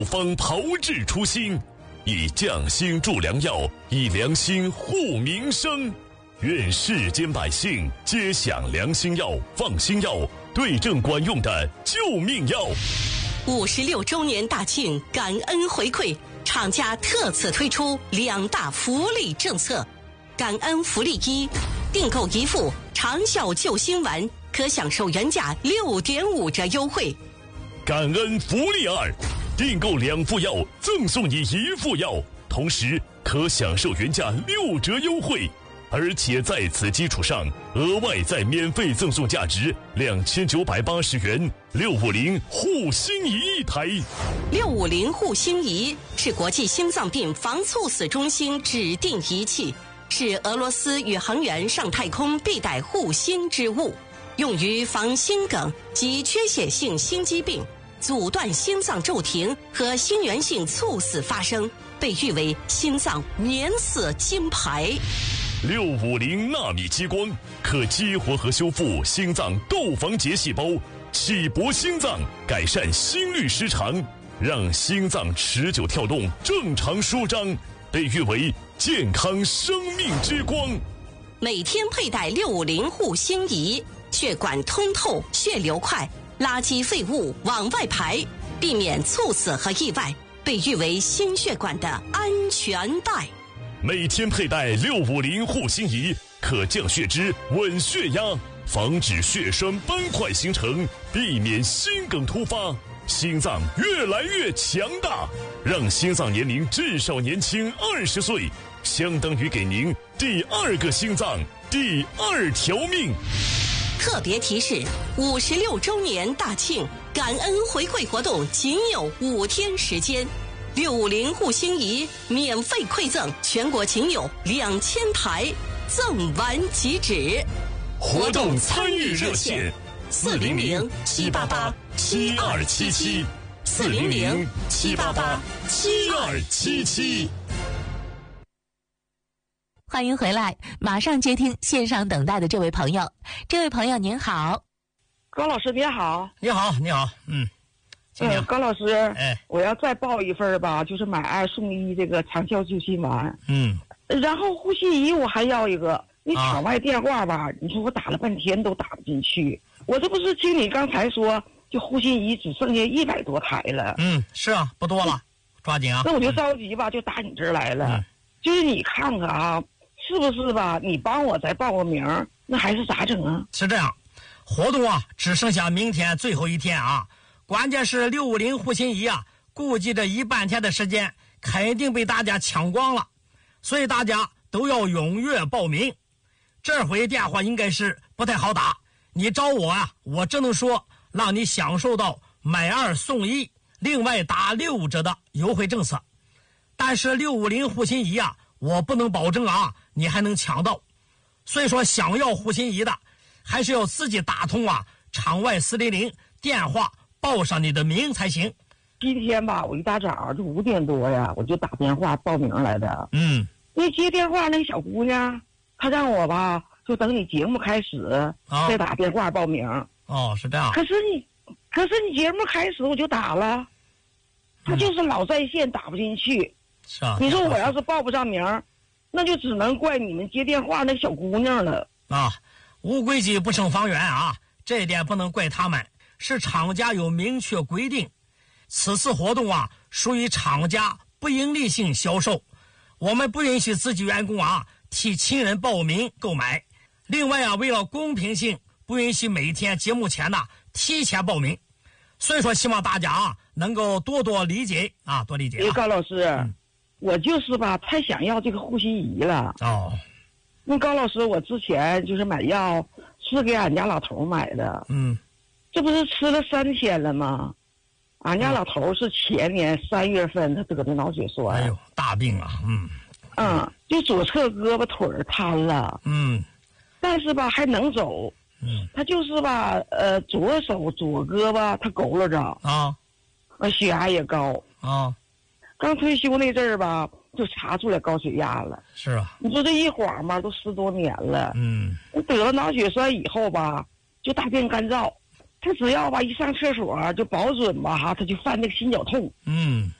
方炮制出新，以匠心助良药，以良心护民生。愿世间百姓皆享良心药、放心药，对症管用的救命药。 56周年大庆，感恩回馈，厂家特此推出2大福利政策。感恩福利1，订购1副长效救心丸，可享受原价6.5折优惠。 感恩福利2，订购2副药赠送你1副药，同时可享受原价6折优惠，而且在此基础上额外再免费赠送价值2980元650护心仪1台。 650护心仪是国际心脏病防猝死中心指定仪器，是俄罗斯宇航员上太空必带护心之物，用于防心梗及缺血性心肌病，阻断心脏骤停和心源性猝死发生，被誉为心脏免死金牌。 650纳米激光可激活和修复心脏窦房结细胞，起搏心脏，改善心律失常，让心脏持久跳动，正常舒张，被誉为健康生命之光。 每天佩戴650护心仪，血管通透，血流快，垃圾废物往外排，避免猝死和意外，被誉为心血管的安全带。 每天佩戴650护心仪，可降血脂、稳血压，防止血栓斑块形成，避免心梗突发，心脏越来越强大，让心脏年龄至少年轻20岁，相当于给您第2个心脏，第2条命。 特别提示：56周年大庆感恩回馈活动仅有5天时间，650护心仪免费馈赠，全国仅有2000台，赠完即止。 活动参与热线：400-788-7277 400-788-7277。 欢迎回来，马上接听线上等待的这位朋友。这位朋友您好。 高老师你好。 你好， 高老师，我要再报一份吧，就是买2送1这个长效救心丸。然后护心仪我还要一个，你场外电话吧，你说我打了半天都打不进去。我这不是听你刚才说，就护心仪只剩下100多台了。 是啊，不多了，抓紧啊。 那我就着急吧，就打你这儿来了。就是你看看啊，是不是吧？你帮我再报个名，那还是咋整啊？ 是这样，活动啊只剩下明天最后一天啊。关键是650护心仪啊，估计这1半天的时间肯定被大家抢光了，所以大家都要踊跃报名。这回电话应该是不太好打，你找我啊，我只能说让你享受到买2送1，另外打6折的优惠政策。但是650护心仪啊，我不能保证啊你还能抢到，所以说想要护心仪的还是要自己打通啊场外400电话报上你的名才行。 今天吧，我一大早就5点多呀，我就打电话报名来的。那接电话那个小姑娘，她让我吧，就等你节目开始再打电话报名。 是这样。 可是你节目开始我就打了，她就是老在线打不进去。 是啊。 你说我要是报不上名，那就只能怪你们接电话那小姑娘了。 无规矩不成方圆啊，这一点不能怪他们。是厂家有明确规定，此次活动啊属于厂家不盈利性销售，我们不允许自己员工啊替亲人报名购买。另外啊，为了公平性，不允许每天节目前呢提前报名。所以说，希望大家啊能够多多理解啊，多理解。 高老师，我就是吧太想要这个护心仪了。那高老师，我之前就是买药是给俺家老头买的。这不是吃了3天了吗？俺家老头是前年3月份他得的脑血栓。 哎呦，大病啊！ 就左侧胳膊腿儿瘫了。但是吧还能走。他就是吧左手左胳膊他佝偻着血压也高。刚退休那阵儿吧，就查出来高血压了。 是啊。 你说这一晃吧，都10多年了。得了脑血栓以后吧，就大便干燥。 他只要吧一上厕所就保准吧哈，他就犯那个心绞痛。